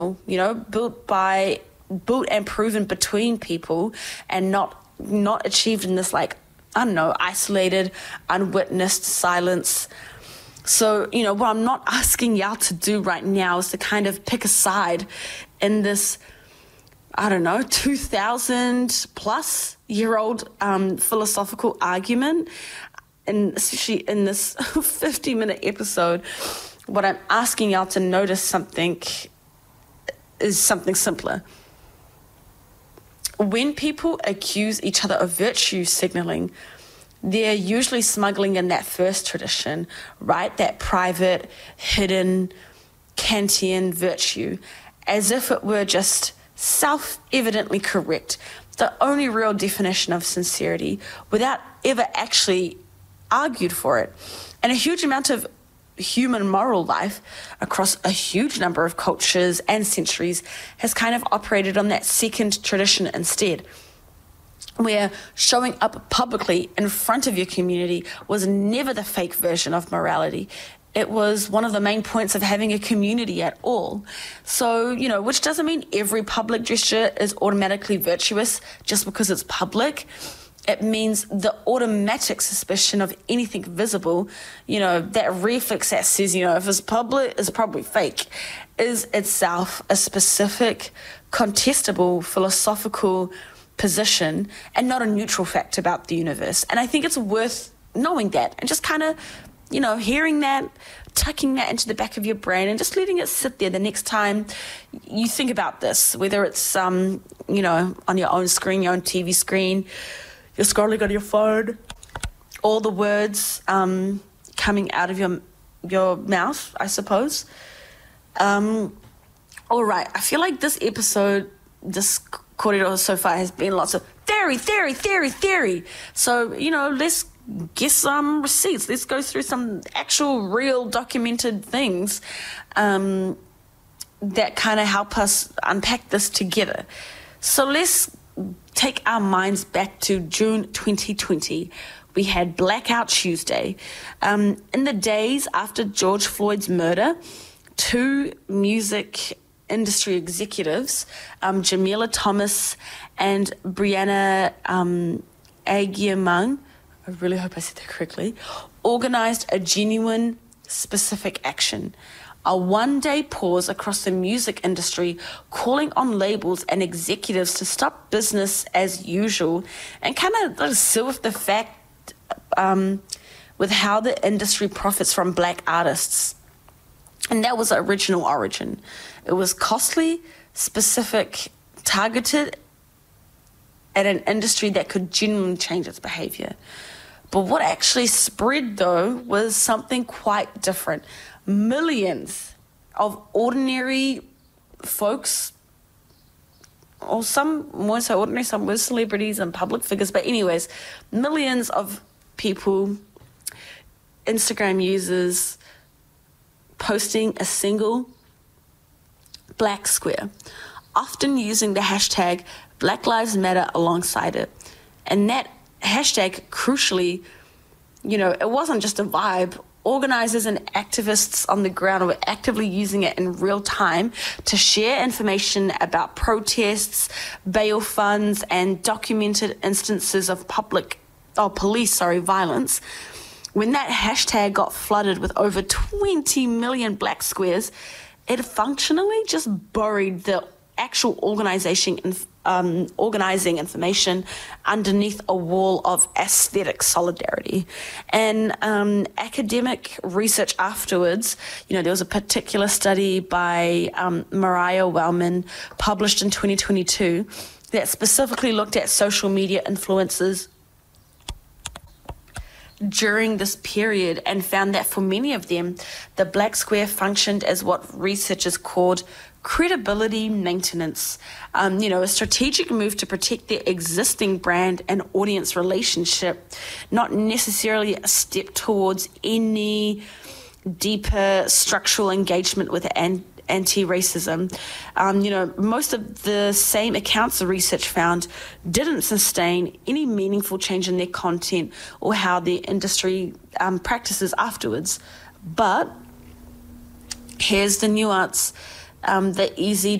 built and proven between people, and not achieved in this, like, I don't know, isolated, unwitnessed silence. So, what I'm not asking y'all to do right now is to kind of pick a side in this, I don't know, 2,000 plus year old philosophical argument. And especially in this 50-minute episode, what I'm asking y'all to notice is something simpler. When people accuse each other of virtue signaling, they're usually smuggling in that first tradition, right? That private, hidden, Kantian virtue, as if it were just self-evidently correct, the only real definition of sincerity, without ever actually argued for it. And a huge amount of human moral life across a huge number of cultures and centuries has kind of operated on that second tradition instead, where showing up publicly in front of your community was never the fake version of morality. It was one of the main points of having a community at all. So, which doesn't mean every public gesture is automatically virtuous just because it's public. It means the automatic suspicion of anything visible, that reflex that says, if it's public, it's probably fake, is itself a specific, contestable, philosophical position and not a neutral fact about the universe. And I think it's worth knowing that and just kind of, hearing that, tucking that into the back of your brain and just letting it sit there the next time you think about this, whether it's, on your own screen, your own TV screen, you're scrolling on your phone, all the words coming out of your mouth, I suppose. All right, I feel like this episode, this corridor so far has been lots of theory. So, let's get some receipts. Let's go through some actual real documented things that kind of help us unpack this together. So let's take our minds back to June 2020. We had Blackout Tuesday. In the days after George Floyd's murder, two music industry executives, Jamila Thomas and Brianna Agyemang, I really hope I said that correctly, organized a genuine, specific action. A one-day pause across the music industry, calling on labels and executives to stop business as usual and kind of deal with the fact with how the industry profits from Black artists. And that was the original origin. It was costly, specific, targeted at an industry that could genuinely change its behavior. But what actually spread, though, was something quite different. Millions of ordinary folks, or some more so ordinary, some were celebrities and public figures, but anyways, millions of people, Instagram users, posting a single black square, often using the hashtag Black Lives Matter alongside it. And that hashtag, crucially, it wasn't just a vibe. Organizers and activists on the ground were actively using it in real time to share information about protests, bail funds, and documented instances of police violence. When that hashtag got flooded with over 20 million black squares, it functionally just buried the actual organizing information underneath a wall of aesthetic solidarity. And academic research afterwards, there was a particular study by Mariah Wellman published in 2022 that specifically looked at social media influencers during this period and found that for many of them, the black square functioned as what researchers called credibility maintenance, a strategic move to protect their existing brand and audience relationship, not necessarily a step towards any deeper structural engagement with anti-racism. Most of the same accounts the research found didn't sustain any meaningful change in their content or how the industry practices afterwards. But here's the nuance. the easy